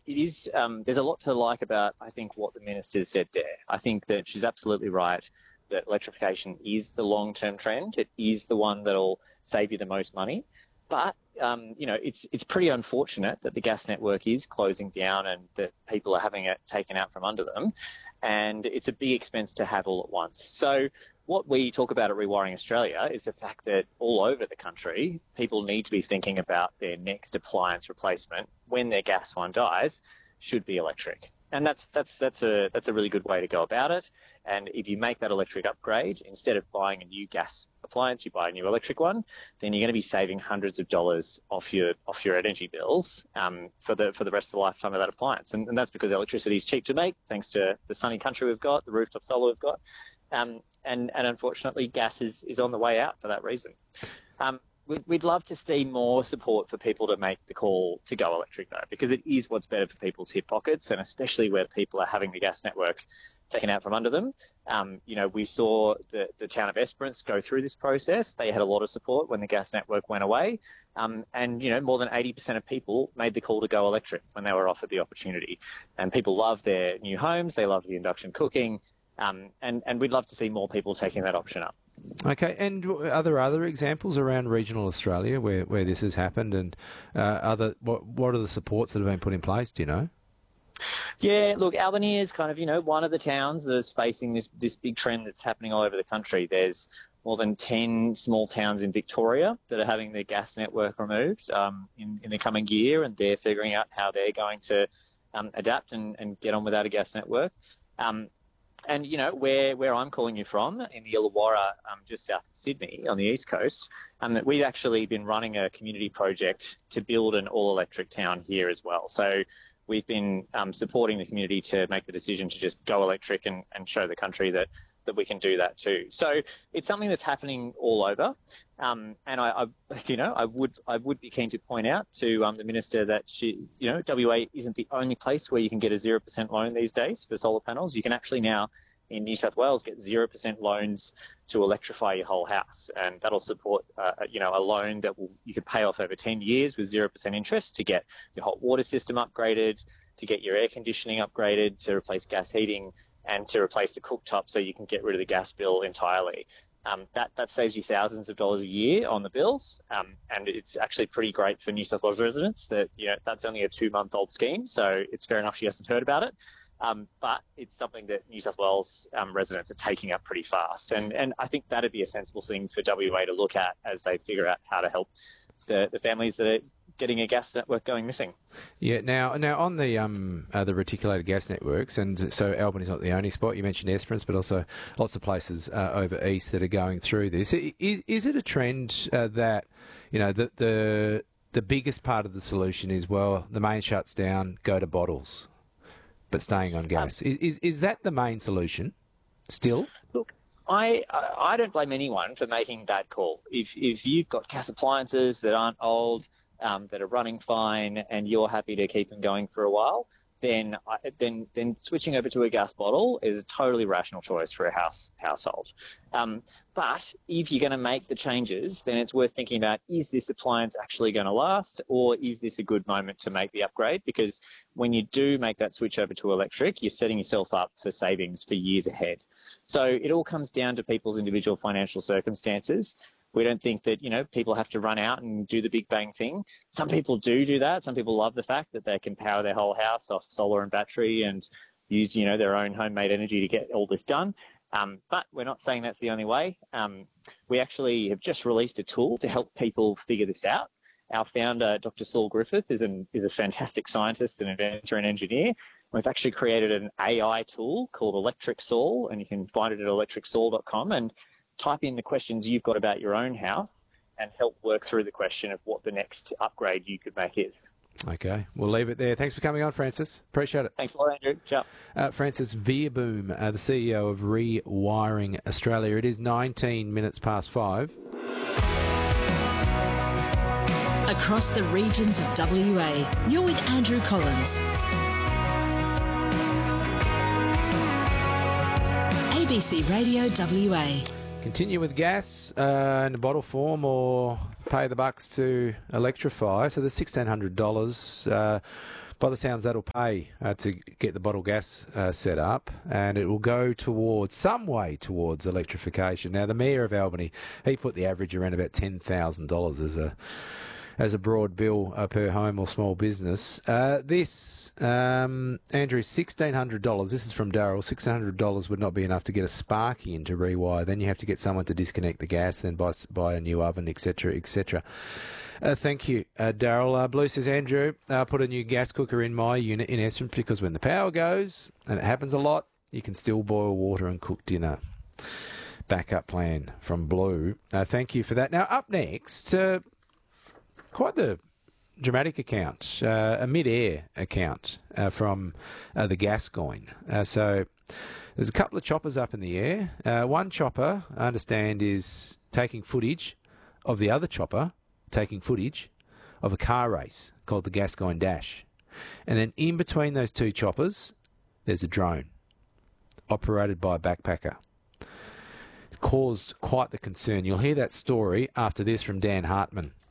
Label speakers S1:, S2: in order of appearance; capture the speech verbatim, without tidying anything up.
S1: it is. Um, there's a lot to like about, I think, what the minister said there. I think that she's absolutely right that electrification is the long-term trend. It is the one that'll save you the most money. But, um, you know, it's it's pretty unfortunate that the gas network is closing down and that people are having it taken out from under them. And it's a big expense to have all at once. So what we talk about at Rewiring Australia is the fact that all over the country, people need to be thinking about their next appliance replacement when their gas one dies should be electric. And that's that's that's a that's a really good way to go about it. And if you make that electric upgrade, instead of buying a new gas appliance, you buy a new electric one, then you're going to be saving hundreds of dollars off your off your energy bills um, for the for the rest of the lifetime of that appliance. And, and that's because electricity is cheap to make, thanks to the sunny country we've got, the rooftop solar we've got, um, and and unfortunately, gas is is on the way out for that reason. Um, We'd love to see more support for people to make the call to go electric, though, because it is what's better for people's hip pockets, and especially where people are having the gas network taken out from under them. Um, you know, we saw the, the town of Esperance go through this process. They had a lot of support when the gas network went away. Um, and, you know, more than eighty percent of people made the call to go electric when they were offered the opportunity. And people love their new homes. They love the induction cooking. Um, and, and we'd love to see more people taking that option up.
S2: Okay, and are there other examples around regional Australia where, where this has happened, and uh, other what what are the supports that have been put in place, do you know?
S1: Yeah, look, Albany is kind of, you know, one of the towns that's facing this, this big trend that's happening all over the country. There's more than ten small towns in Victoria that are having their gas network removed um, in, in the coming year, and they're figuring out how they're going to um, adapt and, and get on without a gas network. Um, And, you know, where, where I'm calling you from, in the Illawarra, um, just south of Sydney on the east coast, um, we've actually been running a community project to build an all-electric town here as well. So we've been um, supporting the community to make the decision to just go electric and, and show the country that, that we can do that too. So it's something that's happening all over. Um, and I, I, you know, I would I would be keen to point out to um, the minister that she, you know, W A isn't the only place where you can get a zero percent loan these days for solar panels. You can actually now in New South Wales get zero percent loans to electrify your whole house, and that'll support, uh, you know, a loan that will you could pay off over ten years with zero percent interest to get your hot water system upgraded, to get your air conditioning upgraded, to replace gas heating, and to replace the cooktop so you can get rid of the gas bill entirely. Um, that, that saves you thousands of dollars a year on the bills, um, and it's actually pretty great for New South Wales residents that, you know, that's only a two-month-old scheme, so it's fair enough she hasn't heard about it. Um, but it's something that New South Wales um, residents are taking up pretty fast. And, and I think that'd be a sensible thing for W A to look at as they figure out how to help the, the families that are getting a gas network going missing.
S2: Yeah, now now on the um uh, the reticulated gas networks, and so Albany's not the only spot. You mentioned Esperance, but also lots of places uh, over east that are going through this. Is, is it a trend uh, that, you know, the, the, the biggest part of the solution is, well, the main shuts down, go to bottles, but staying on gas? Um, is, is is that the main solution still?
S1: Look, I I don't blame anyone for making that call. If if you've got gas appliances that aren't old, um, that are running fine, and you're happy to keep them going for a while, then then then switching over to a gas bottle is a totally rational choice for a house household. Um, but if you're going to make the changes, then it's worth thinking about, is this appliance actually going to last, or is this a good moment to make the upgrade? Because when you do make that switch over to electric, you're setting yourself up for savings for years ahead. So it all comes down to people's individual financial circumstances. We don't think that, you know, people have to run out and do the big bang thing. Some people do do that. Some people love the fact that they can power their whole house off solar and battery and use, you know, their own homemade energy to get all this done. Um, but we're not saying that's the only way. Um, we actually have just released a tool to help people figure this out. Our founder, Doctor Saul Griffith, is, an, is a fantastic scientist and inventor and engineer. We've actually created an A I tool called Electric Saul, and you can find it at electric saul dot com, and type in the questions you've got about your own house and help work through the question of what the next upgrade you could make is.
S2: Okay, we'll leave it there. Thanks for coming on, Francis. Appreciate it.
S1: Thanks a lot, Andrew. Ciao.
S2: Uh, Francis Veerboom, uh, the C E O of Rewiring Australia. It is nineteen minutes past five.
S3: Across the regions of W A, you're with Andrew Collins. A B C Radio W A.
S2: Continue with gas uh, in a bottle form, or pay the bucks to electrify. So the sixteen hundred dollars uh, by the sounds, that'll pay uh, to get the bottle gas uh, set up, and it will go towards, some way towards electrification. Now, the Mayor of Albany, he put the average around about ten thousand dollars as a as a broad bill uh, per home or small business. Uh, this, um, Andrew, sixteen hundred dollars. This is from Darryl. sixteen hundred dollars would not be enough to get a Sparky in to rewire. Then you have to get someone to disconnect the gas, then buy, buy a new oven, et cetera, et cetera. Uh, thank you, uh, Darryl. Uh, Blue says, Andrew, uh, put a new gas cooker in my unit in Esperance because when the power goes, and it happens a lot, you can still boil water and cook dinner. Backup plan from Blue. Uh, thank you for that. Now, up next, uh, quite the dramatic account, uh, a mid-air account uh, from uh, the Gascoigne. Uh, so there's a couple of choppers up in the air. Uh, one chopper, I understand, is taking footage of the other chopper, taking footage of a car race called the Gascoigne Dash. And then in between those two choppers, there's a drone operated by a backpacker. It caused quite the concern. You'll hear that story after this from Dan Hartman.